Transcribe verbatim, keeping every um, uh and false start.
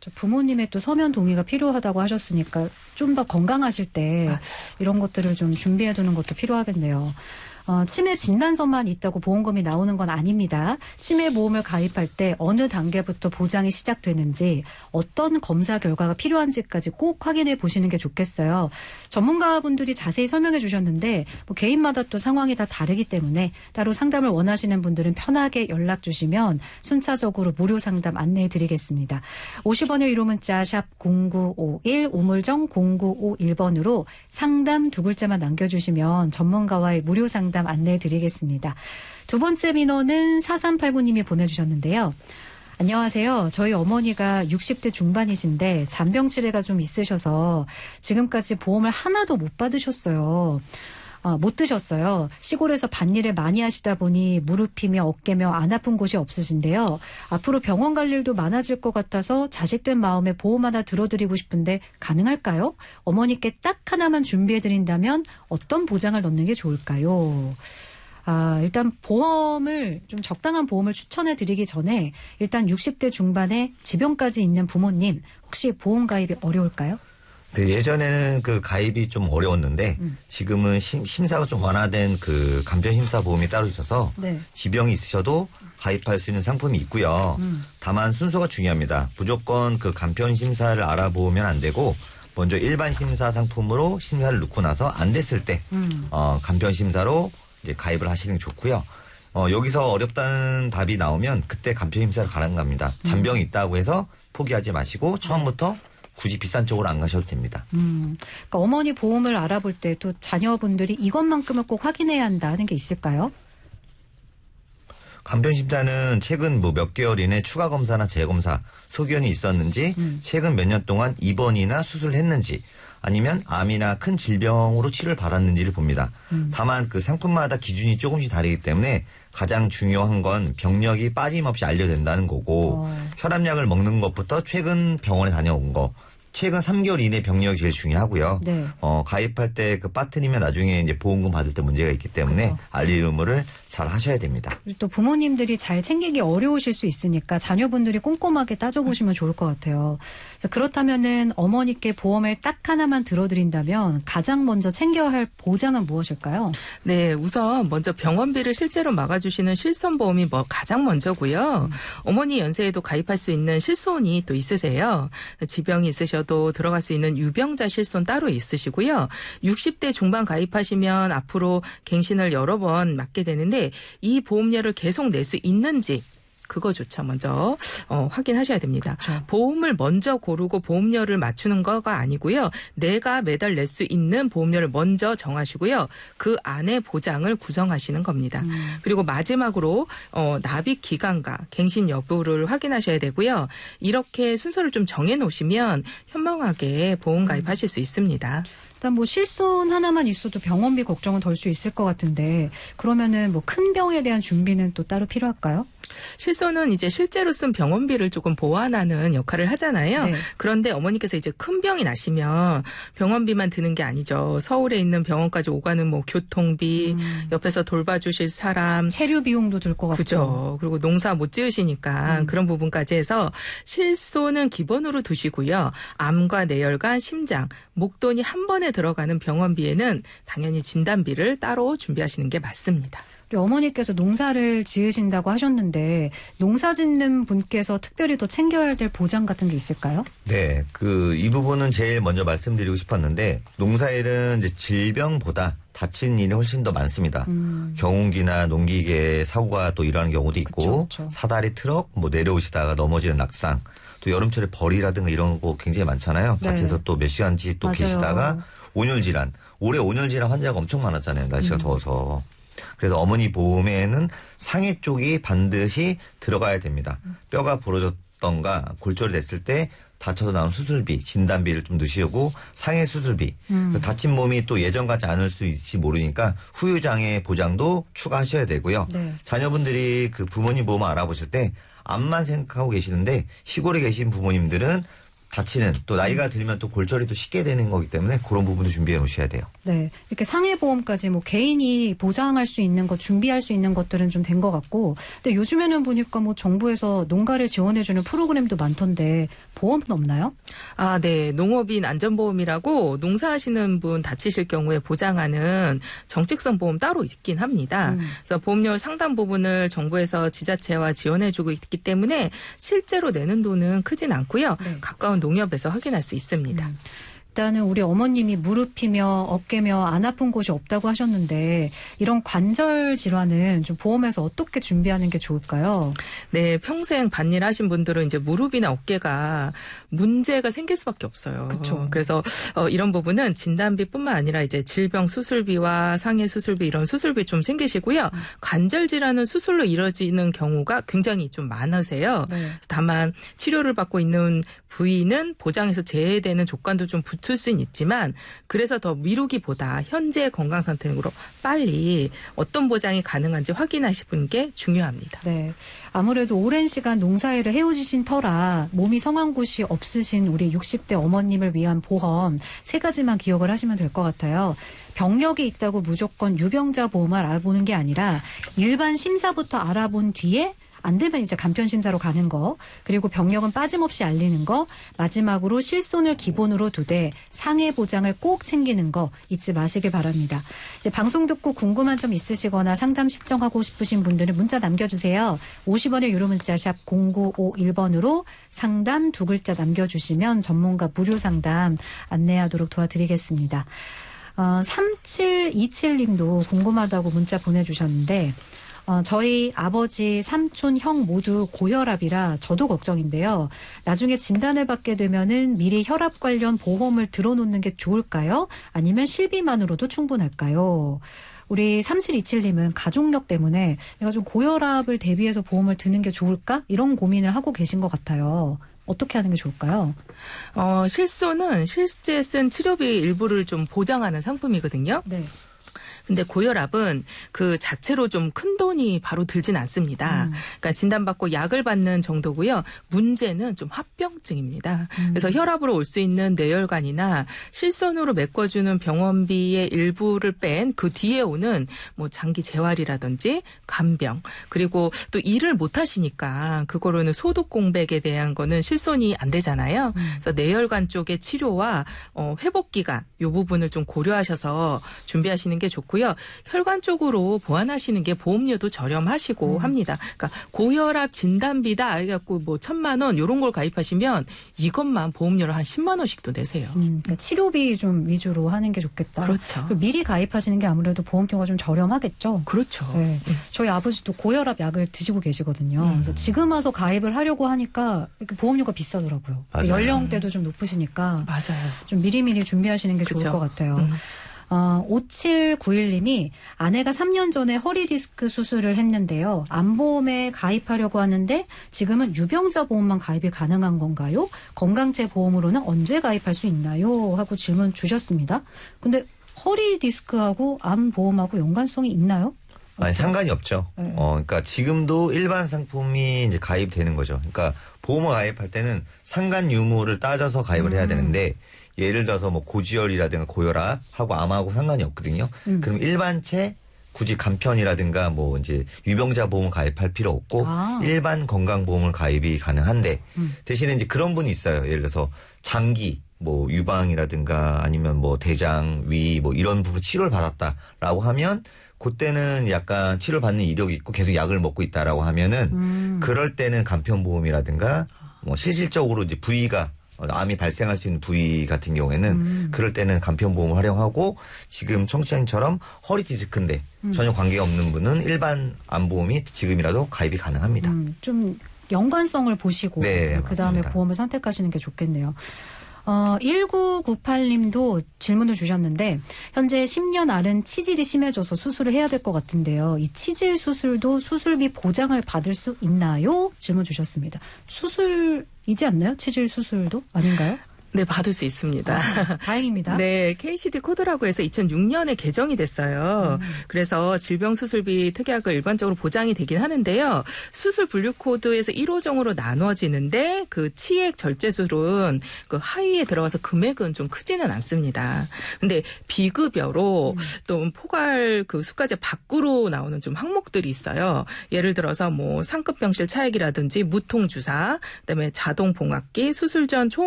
부모님의 또 서면 동의가 필요하다고 하셨으니까 좀 더 건강하실 때 맞아요. 이런 것들을 좀 준비해두는 것도 필요하겠네요. 어, 치매 진단서만 있다고 보험금이 나오는 건 아닙니다. 치매 보험을 가입할 때 어느 단계부터 보장이 시작되는지 어떤 검사 결과가 필요한지까지 꼭 확인해 보시는 게 좋겠어요. 전문가분들이 자세히 설명해 주셨는데 뭐 개인마다 또 상황이 다 다르기 때문에 따로 상담을 원하시는 분들은 편하게 연락 주시면 순차적으로 무료 상담 안내해 드리겠습니다. 오십 원의 유료 문자 샵 공구오일 우물정 공구오일 번으로 상담 두 글자만 남겨주시면 전문가와의 무료 상담 안내해 드리겠습니다. 두 번째 민원은 사삼팔구 님이 보내주셨는데요. 안녕하세요. 저희 어머니가 육십 대 중반이신데 잔병 치레가 좀 있으셔서 지금까지 보험을 하나도 못 받으셨어요. 아, 못 드셨어요. 시골에서 밭일을 많이 하시다 보니 무릎이며 어깨며 안 아픈 곳이 없으신데요. 앞으로 병원 갈 일도 많아질 것 같아서 자식된 마음에 보험 하나 들어드리고 싶은데 가능할까요? 어머니께 딱 하나만 준비해드린다면 어떤 보장을 넣는 게 좋을까요? 아, 일단 보험을 좀 적당한 보험을 추천해드리기 전에 일단 육십 대 중반에 지병까지 있는 부모님 혹시 보험 가입이 어려울까요? 네, 예전에는 그 가입이 좀 어려웠는데 음. 지금은 심, 심사가 좀 완화된 그 간편심사 보험이 따로 있어서 네. 지병이 있으셔도 가입할 수 있는 상품이 있고요. 음. 다만 순서가 중요합니다. 무조건 그 간편심사를 알아보면 안 되고 먼저 일반 심사 상품으로 심사를 넣고 나서 안 됐을 때 음. 어, 간편심사로 이제 가입을 하시는 게 좋고요. 어, 여기서 어렵다는 답이 나오면 그때 간편심사를 가는 겁니다. 잔병이 있다고 해서 포기하지 마시고 처음부터 굳이 비싼 쪽으로 안 가셔도 됩니다. 음, 그러니까 어머니 보험을 알아볼 때 또 자녀분들이 이것만큼은 꼭 확인해야 한다 하는 게 있을까요? 간편심사는 최근 뭐 몇 개월 이내 추가 검사나 재검사, 소견이 있었는지, 음. 최근 몇 년 동안 입원이나 수술했는지, 아니면 암이나 큰 질병으로 치료를 받았는지를 봅니다. 음. 다만 그 상품마다 기준이 조금씩 다르기 때문에 가장 중요한 건 병력이 빠짐없이 알려야 된다는 거고 어. 혈압약을 먹는 것부터 최근 병원에 다녀온 거. 최근 삼 개월 이내 병력이 제일 중요하고요. 네. 어, 가입할 때 그 빠뜨리면 나중에 이제 보험금 받을 때 문제가 있기 때문에 그렇죠. 알릴 의무를 잘 하셔야 됩니다. 또 부모님들이 잘 챙기기 어려우실 수 있으니까 자녀분들이 꼼꼼하게 따져보시면 좋을 것 같아요. 그렇다면은 어머니께 보험을 딱 하나만 들어드린다면 가장 먼저 챙겨야 할 보장은 무엇일까요? 네, 우선 먼저 병원비를 실제로 막아주시는 실손보험이 뭐 가장 먼저고요. 음. 어머니 연세에도 가입할 수 있는 실손이 또 있으세요. 지병이 있으셔도 들어갈 수 있는 유병자 실손 따로 있으시고요. 육십 대 중반 가입하시면 앞으로 갱신을 여러 번 맞게 되는데 이 보험료를 계속 낼 수 있는지 그거조차 먼저 어, 확인하셔야 됩니다. 그렇죠. 보험을 먼저 고르고 보험료를 맞추는 거가 아니고요. 내가 매달 낼 수 있는 보험료를 먼저 정하시고요. 그 안에 보장을 구성하시는 겁니다. 음. 그리고 마지막으로 어, 납입 기간과 갱신 여부를 확인하셔야 되고요. 이렇게 순서를 좀 정해놓으시면 현명하게 보험 가입하실 수 있습니다. 일단 뭐 실손 하나만 있어도 병원비 걱정은 덜 수 있을 것 같은데 그러면은 뭐 큰 병에 대한 준비는 또 따로 필요할까요? 실손은 이제 실제로 쓴 병원비를 조금 보완하는 역할을 하잖아요. 네. 그런데 어머니께서 이제 큰 병이 나시면 병원비만 드는 게 아니죠. 서울에 있는 병원까지 오가는 뭐 교통비, 음. 옆에서 돌봐주실 사람. 체류 비용도 들 것 같고. 그죠. 그리고 농사 못 지으시니까 음. 그런 부분까지 해서 실손은 기본으로 두시고요. 암과 뇌혈관, 심장, 목돈이 한 번에 들어가는 병원비에는 당연히 진단비를 따로 준비하시는 게 맞습니다. 우리 어머니께서 농사를 지으신다고 하셨는데 농사 짓는 분께서 특별히 더 챙겨야 될 보장 같은 게 있을까요? 네, 그 이 부분은 제일 먼저 말씀드리고 싶었는데 농사일은 이제 질병보다 다친 일이 훨씬 더 많습니다. 음. 경운기나 농기계 사고가 또 일어나는 경우도 있고 그쵸, 그쵸. 사다리 트럭 뭐 내려오시다가 넘어지는 낙상 또 여름철에 벌이라든가 이런 거 굉장히 많잖아요. 네. 밭에서 또 몇 시간씩 또 맞아요. 계시다가 온열 질환 올해 온열 질환 환자가 엄청 많았잖아요. 날씨가 음. 더워서. 그래서 어머니 보험에는 상해 쪽이 반드시 들어가야 됩니다. 뼈가 부러졌던가 골절이 됐을 때 다쳐서 나온 수술비, 진단비를 좀 넣으시고 상해 수술비. 음. 다친 몸이 또 예전 같지 않을 수 있을지 모르니까 후유장애 보장도 추가하셔야 되고요. 네. 자녀분들이 그 부모님 보험 알아보실 때 암만 생각하고 계시는데 시골에 계신 부모님들은 다치는 또 나이가 들면 또 골절이 또 쉽게 되는 거기 때문에 그런 부분도 준비해 놓으셔야 돼요. 네. 이렇게 상해보험까지 뭐 개인이 보장할 수 있는 것, 준비할 수 있는 것들은 좀 된 것 같고. 근데 요즘에는 보니까 뭐 정부에서 농가를 지원해주는 프로그램도 많던데 보험은 없나요? 아, 네. 농업인 안전보험이라고 농사하시는 분 다치실 경우에 보장하는 정책성 보험 따로 있긴 합니다. 음. 그래서 보험료 상당 부분을 정부에서 지자체와 지원해주고 있기 때문에 실제로 내는 돈은 크진 않고요. 네. 가까운 농협에서 확인할 수 있습니다. 음. 일단은 우리 어머님이 무릎이며 어깨며 안 아픈 곳이 없다고 하셨는데 이런 관절 질환은 좀 보험에서 어떻게 준비하는 게 좋을까요? 네, 평생 밭일 하신 분들은 이제 무릎이나 어깨가 문제가 생길 수밖에 없어요. 그렇죠. 그래서 어, 이런 부분은 진단비뿐만 아니라 이제 질병 수술비와 상해 수술비 이런 수술비 좀 생기시고요. 음. 관절 질환은 수술로 이루어지는 경우가 굉장히 좀 많으세요. 네. 다만 치료를 받고 있는 부위는 보장에서 제외되는 조건도 좀 붙을 수는 있지만 그래서 더 미루기보다 현재 건강 상태로 빨리 어떤 보장이 가능한지 확인하시는 게 중요합니다. 네, 아무래도 오랜 시간 농사일을 해오시신 터라 몸이 성한 곳이 없으신 우리 육십 대 어머님을 위한 보험 세 가지만 기억을 하시면 될 것 같아요. 병력이 있다고 무조건 유병자 보험을 알아보는 게 아니라 일반 심사부터 알아본 뒤에 안 되면 이제 간편 심사로 가는 거, 그리고 병력은 빠짐없이 알리는 거, 마지막으로 실손을 기본으로 두되 상해 보장을 꼭 챙기는 거 잊지 마시길 바랍니다. 이제 방송 듣고 궁금한 점 있으시거나 상담 신청하고 싶으신 분들은 문자 남겨주세요. 오십 원의 유료 문자 샵 공구오일 번으로 상담 두 글자 남겨주시면 전문가 무료 상담 안내하도록 도와드리겠습니다. 어, 삼칠이칠 님도 궁금하다고 문자 보내주셨는데 어, 저희 아버지, 삼촌, 형 모두 고혈압이라 저도 걱정인데요. 나중에 진단을 받게 되면은 미리 혈압 관련 보험을 들어놓는 게 좋을까요? 아니면 실비만으로도 충분할까요? 우리 삼칠이칠 님은 가족력 때문에 내가 좀 고혈압을 대비해서 보험을 드는 게 좋을까? 이런 고민을 하고 계신 것 같아요. 어떻게 하는 게 좋을까요? 어, 실손은 실제 쓴 치료비 일부를 좀 보장하는 상품이거든요. 네. 근데 고혈압은 그 자체로 좀 큰 돈이 바로 들진 않습니다. 음. 그러니까 진단받고 약을 받는 정도고요. 문제는 좀 합병증입니다. 음. 그래서 혈압으로 올 수 있는 뇌혈관이나 실손으로 메꿔주는 병원비의 일부를 뺀 그 뒤에 오는 뭐 장기 재활이라든지 간병 그리고 또 일을 못 하시니까 그거로는 소득 공백에 대한 거는 실손이 안 되잖아요. 음. 그래서 뇌혈관 쪽의 치료와 어, 회복 기간 이 부분을 좀 고려하셔서 준비하시는 게 좋고요. 혈관 쪽으로 보완하시는 게 보험료도 저렴하시고 음. 합니다. 그러니까 고혈압 진단비다 해갖고 뭐 천만 원 이런 걸 가입하시면 이것만 보험료를 한 십만 원씩도 내세요. 음, 그러니까 치료비 좀 위주로 하는 게 좋겠다. 그렇죠. 미리 가입하시는 게 아무래도 보험료가 좀 저렴하겠죠. 그렇죠. 네. 음. 저희 아버지도 고혈압 약을 드시고 계시거든요. 음. 그래서 지금 와서 가입을 하려고 하니까 보험료가 비싸더라고요. 맞아요. 연령대도 좀 높으시니까 맞아요. 좀 미리미리 준비하시는 게 그렇죠. 좋을 것 같아요. 음. 어, 오칠구일 님이 아내가 삼 년 전에 허리 디스크 수술을 했는데요. 암보험에 가입하려고 하는데 지금은 유병자 보험만 가입이 가능한 건가요? 건강체 보험으로는 언제 가입할 수 있나요? 하고 질문 주셨습니다. 근데 허리 디스크하고 암보험하고 연관성이 있나요? 아니, 상관이 없죠. 네. 어, 그러니까 지금도 일반 상품이 이제 가입되는 거죠. 그러니까 보험을 가입할 때는 상관 유무를 따져서 가입을 음. 해야 되는데 예를 들어서 뭐 고지혈이라든가 고혈압하고 암하고 상관이 없거든요. 음. 그럼 일반체 굳이 간편이라든가 뭐 이제 유병자 보험을 가입할 필요 없고 아. 일반 건강보험을 가입이 가능한데 음. 대신에 이제 그런 분이 있어요. 예를 들어서 장기 뭐 유방이라든가 아니면 뭐 대장, 위 뭐 이런 부분 치료를 받았다라고 하면 그때는 약간 치료를 받는 이력이 있고 계속 약을 먹고 있다라고 하면은 음. 그럴 때는 간편보험이라든가 뭐 실질적으로 이제 부위가 암이 발생할 수 있는 부위 같은 경우에는 음. 그럴 때는 간편보험을 활용하고 지금 청취자님처럼 허리 디스크인데 음. 전혀 관계가 없는 분은 일반 암보험이 지금이라도 가입이 가능합니다. 음, 좀 연관성을 보시고 네, 그다음에 맞습니다. 보험을 선택하시는 게 좋겠네요. 어, 일구구팔 님도 질문을 주셨는데 현재 십 년 앓은 치질이 심해져서 수술을 해야 될 것 같은데요. 이 치질 수술도 수술비 보장을 받을 수 있나요? 질문 주셨습니다. 수술이지 않나요? 치질 수술도? 아닌가요? 네, 받을 수 있습니다. 아, 다행입니다. 네, 케이씨디 코드라고 해서 이천육 년에 개정이 됐어요. 음. 그래서 질병수술비 특약을 일반적으로 보장이 되긴 하는데요. 수술 분류 코드에서 일 호종으로 나눠지는데 그 치액 절제술은 그 하위에 들어가서 금액은 좀 크지는 않습니다. 근데 비급여로 음. 또 포괄 그 수가제 밖으로 나오는 좀 항목들이 있어요. 예를 들어서 뭐 상급 병실 차액이라든지 무통 주사, 그다음에 자동 봉합기, 수술 전 총